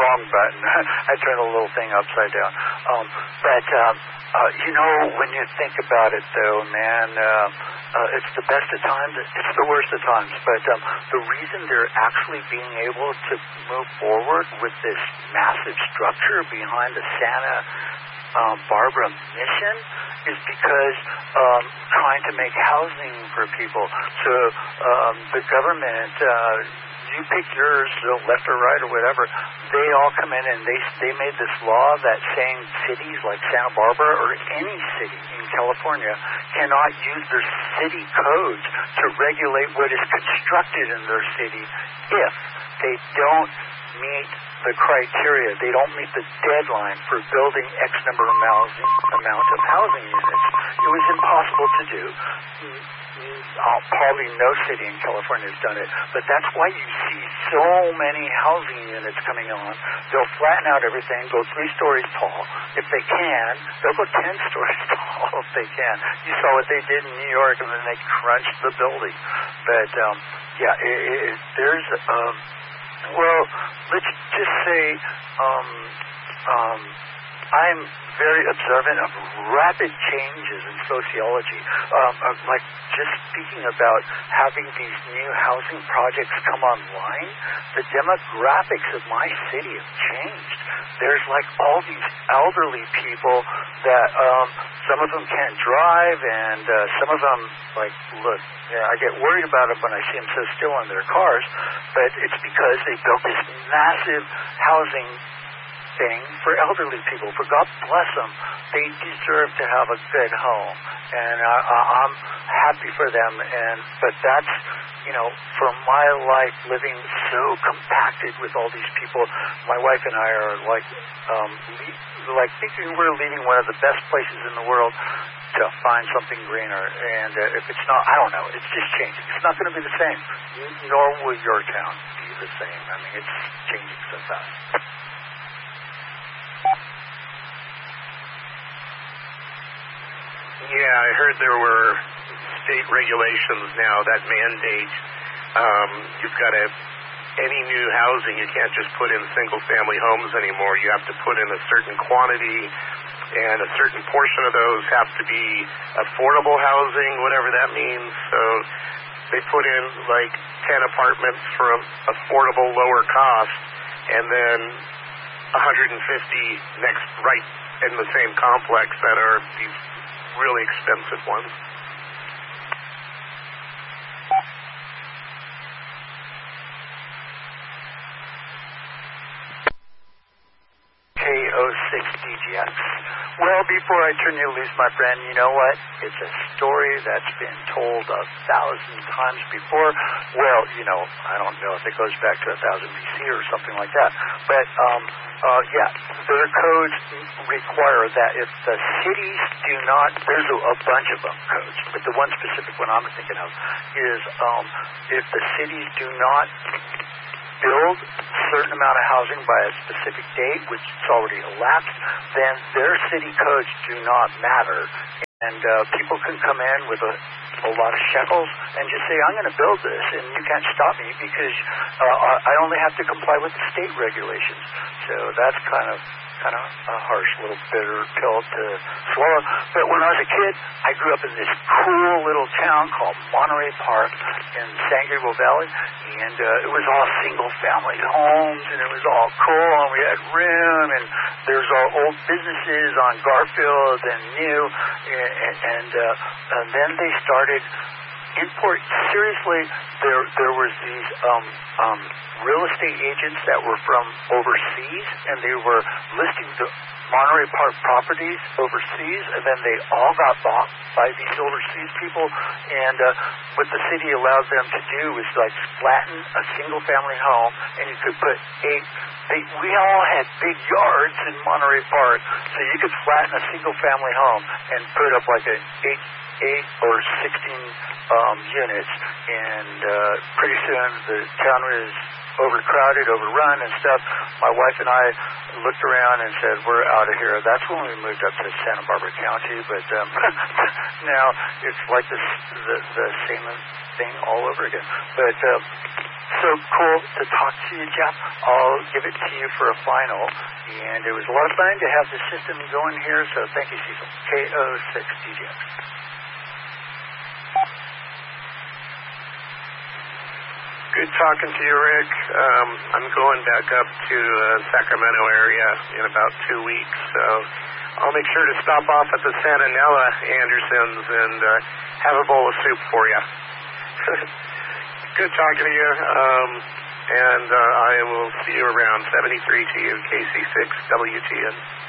wrong button. I turned the little thing upside down. When you think about it, though, man, it's the best of times. It's the worst of times. But the reason they're actually being able to move forward with this massive structure behind the Santa Barbara mission is because trying to make housing for people. So the government, you pick yours, left or right or whatever, they all come in and they made this law that saying cities like Santa Barbara or any city in California cannot use their city codes to regulate what is constructed in their city if they don't meet the criteria. They don't meet the deadline for building X number of amount of housing units. It was impossible to do. Probably no city in California has done it, but that's why you see so many housing units coming on. They'll flatten out everything, go 3 stories tall. If they can, they'll go 10 stories tall if they can. You saw what they did in New York, and then they crunched the building. But, there's... well, let's just say I'm very observant of rapid changes in sociology. Like just speaking about having these new housing projects come online, the demographics of my city have changed. There's like all these elderly people that some of them can't drive, and some of them, like, look, I get worried about them when I see them so still in their cars, but it's because they built this massive housing thing for elderly people. For God bless them, they deserve to have a good home, and I'm happy for them. But that's, for my life living so compacted with all these people, my wife and I are like thinking we're leaving one of the best places in the world to find something greener. And if it's not, I don't know. It's just changing. It's not going to be the same. Nor will your town be the same. I mean, it's changing so fast. Yeah, I heard there were state regulations now that mandate you've got to, any new housing, you can't just put in single-family homes anymore. You have to put in a certain quantity, and a certain portion of those have to be affordable housing, whatever that means. So they put in like 10 apartments for affordable, lower cost, and then 150 next right in the same complex that are these really expensive ones. KO6DGX. Well, before I turn you loose, my friend, you know what? It's a story that's been told 1,000 times before. Well, I don't know if it goes back to 1000 BC or something like that. But, their codes require that if the cities do not, there's a bunch of them codes, but the one specific one I'm thinking of is if the cities do not build a certain amount of housing by a specific date, which is already elapsed, then their city codes do not matter. And people can come in with a lot of shekels and just say, I'm going to build this, and you can't stop me because I only have to comply with the state regulations. So that's kind of a harsh little bitter pill to swallow. But when I was a kid, I grew up in this cool little town called Monterey Park in San Gabriel Valley, and it was all single-family homes, and it was all cool, and we had room, and there's our old businesses on Garfield and New, and then they started seriously, there was these real estate agents that were from overseas, and they were listing the Monterey Park properties overseas, and then they all got bought by these overseas people, and what the city allowed them to do was like flatten a single family home, and you could put we all had big yards in Monterey Park, so you could flatten a single family home and put up like an 8 or 16 units, and pretty soon the town was overcrowded, overrun, and stuff. My wife and I looked around and said, "We're out of here." That's when we moved up to Santa Barbara County. But now it's like the same thing all over again. But so cool to talk to you, Jeff. I'll give it to you for a final. And it was a lot of fun to have the system going here. So thank you, Cecil. KO6DGX. Good talking to you, Rick. I'm going back up to Sacramento area in about 2 weeks, so I'll make sure to stop off at the Santanella Andersons and have a bowl of soup for you. Good talking to you, and I will see you around 73 to you, KC6 WTN.